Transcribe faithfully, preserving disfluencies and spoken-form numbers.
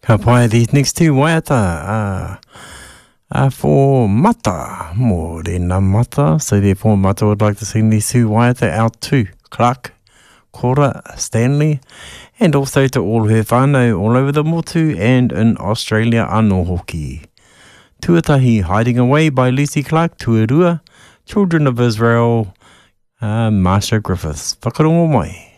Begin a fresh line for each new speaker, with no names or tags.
Ka pai these next two waiata uh, uh, for Mata, more than a Mata, so therefore Mata would like to sing these two waiata out to Clark, Cora, Stanley, and also to all her whānau all over the motu and in Australia anō hoki. Tuatahi Hiding Away by Lucy Clark, Tuarua, Children of Israel, uh, Marsha Griffiths. Whakarongo mai.